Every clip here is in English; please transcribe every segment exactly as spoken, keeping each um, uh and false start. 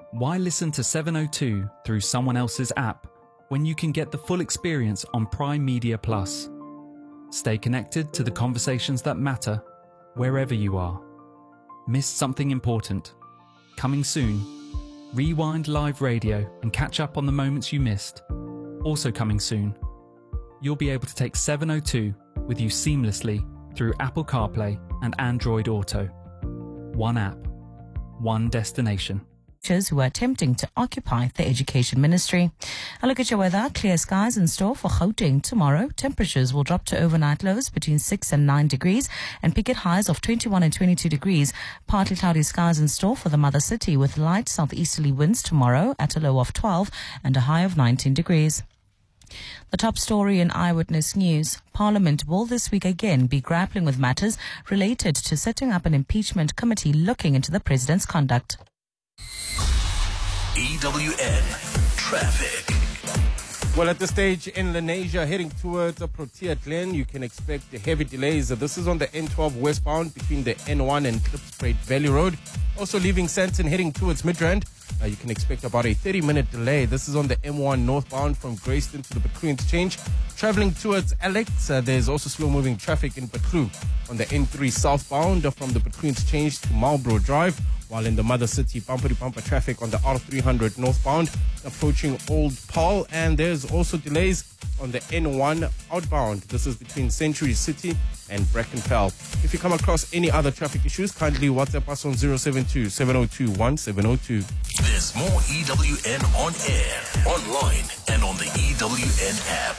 Why listen to seven oh two through someone else's app when you can get the full experience on Prime Media Plus? Stay connected to the conversations that matter wherever you are. Missed something important? Coming soon. Rewind live radio and catch up on the moments you missed. Also coming soon. You'll be able to take seven oh two with you seamlessly through Apple CarPlay and Android Auto. One app, one destination. Who are attempting to occupy the Education Ministry. A look at your weather. Clear skies in store for Gauteng tomorrow. Temperatures will drop to overnight lows between six and nine degrees and peak at highs of twenty-one and twenty-two degrees. Partly cloudy skies in store for the mother city with light southeasterly winds tomorrow at a low of twelve and a high of nineteen degrees. The top story in Eyewitness News. Parliament will this week again be grappling with matters related to setting up an impeachment committee looking into the president's conduct. E W N Traffic. Well, at this stage in Lenasia, heading towards Protea Glen, you can expect heavy delays. This is on the N twelve westbound between the N one and Klipspruit Valley Road. Also leaving Sandton, heading towards Midrand. Uh, you can expect about a thirty-minute delay. This is on the M one northbound from Grayston to the Betru interchange. Traveling towards Alex, uh, there's also slow-moving traffic in Betru on the N three southbound from the Betru interchange to Marlborough Drive. While in the mother city, bumper-to-bumper traffic on the R three hundred northbound approaching Old Paul. And there's also delays on the N one outbound. This is between Century City and Brackenfell. If you come across any other traffic issues, kindly WhatsApp us on zero seven two, seven oh two, one seven oh two. There's more E W N on air, online, and on the E W N app.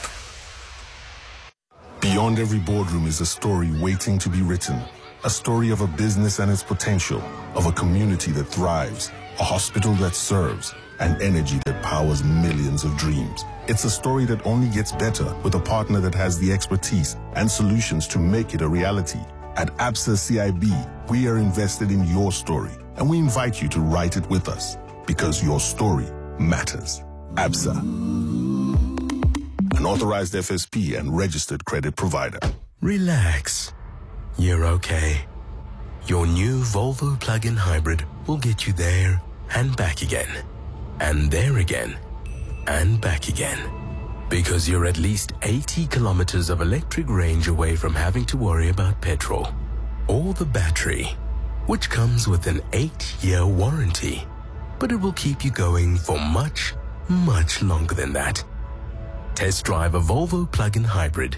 Beyond every boardroom is a story waiting to be written. A story of a business and its potential, of a community that thrives, a hospital that serves, and energy that powers millions of dreams. It's a story that only gets better with a partner that has the expertise and solutions to make it a reality. At Absa C I B, we are invested in your story, and we invite you to write it with us, because your story matters. Absa, an authorized F S P and registered credit provider. Relax. You're okay. Your new Volvo plug-in hybrid will get you there and back again. And there again. And back again. Because you're at least eighty kilometers of electric range away from having to worry about petrol. Or the battery, which comes with an eight-year warranty. But it will keep you going for much, much longer than that. Test drive a Volvo plug-in hybrid.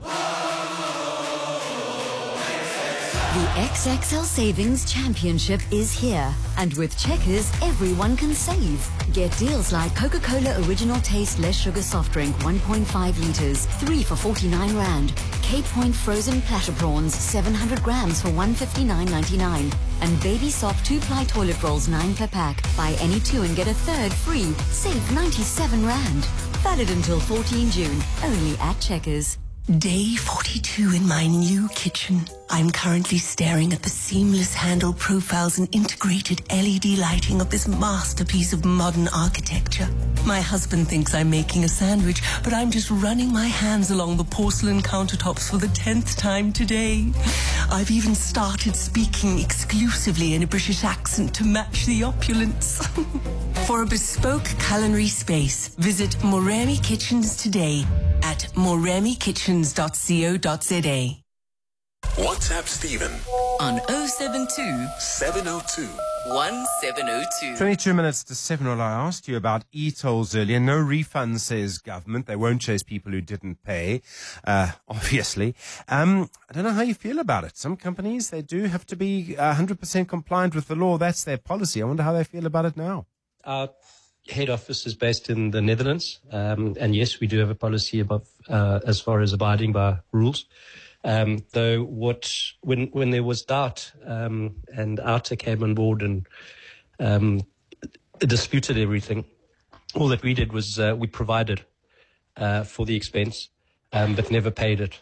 The X X L Savings Championship is here, and with Checkers, everyone can save. Get deals like Coca-Cola Original Taste Less Sugar Soft Drink one point five litres, three for forty-nine rand. Cape Point Frozen Platter Prawns, seven hundred grams for one fifty-nine ninety-nine. And Baby Soft two-ply toilet rolls, nine per pack. Buy any two and get a third free. Save ninety-seven rand. Valid until fourteenth June, only at Checkers. Day forty-two in my new kitchen. I'm currently staring at the seamless handle profiles and integrated L E D lighting of this masterpiece of modern architecture. My husband thinks I'm making a sandwich, but I'm just running my hands along the porcelain countertops for the tenth time today. I've even started speaking exclusively in a British accent to match the opulence. For a bespoke culinary space, visit Moremi Kitchens today at moremi kitchens dot co dot za. WhatsApp Stephen On oh seven two, seven oh two. one seven oh two. twenty-two minutes to seven. Well, I asked you about e-tolls earlier. No refunds, says government. They won't chase people who didn't pay, uh, obviously. Um, I don't know how you feel about it. Some companies, they do have to be one hundred percent compliant with the law. That's their policy. I wonder how they feel about it now. Our head office is based in the Netherlands. Um, and yes, we do have a policy about, uh, as far as abiding by rules. Um, though what, when, when there was doubt, um, and Outer came on board and, um, disputed everything, all that we did was, uh, we provided, uh, for the expense, um, but never paid it,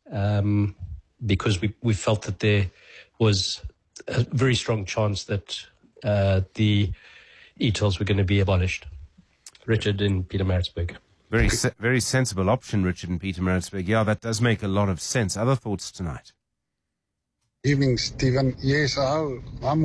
um, because we, we felt that there was a very strong chance that, uh, the e-tolls were going to be abolished. Richard in Pietermaritzburg. Very, se- very sensible option, Richard and Pietermaritzburg. Yeah, that does make a lot of sense. Other thoughts tonight? Evening, Stephen. Yes, I, I'm